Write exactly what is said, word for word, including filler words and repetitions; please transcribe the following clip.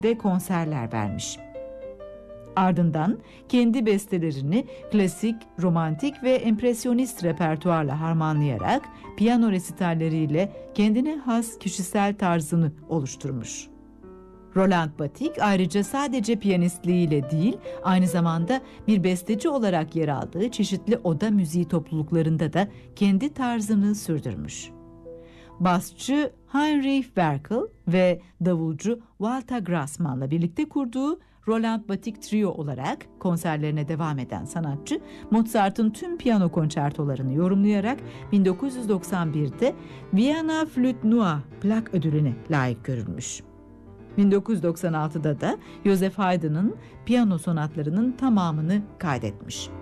de konserler vermiş. Ardından kendi bestelerini klasik, romantik ve empresyonist repertuarla harmanlayarak piyano resitalleriyle kendine has kişisel tarzını oluşturmuş. Roland Batik ayrıca sadece piyanistliğiyle değil, aynı zamanda bir besteci olarak yer aldığı çeşitli oda müziği topluluklarında da kendi tarzını sürdürmüş. Basçı Heinrich Werkel ve davulcu Walter Grassmann'la birlikte kurduğu Roland Batik Trio olarak konserlerine devam eden sanatçı, Mozart'ın tüm piyano konçertolarını yorumlayarak bin dokuz yüz doksan birde Vienna Flûte Noire plak ödülüne layık görülmüş. bin dokuz yüz doksan altıda da Joseph Haydn'ın piyano sonatlarının tamamını kaydetmiş.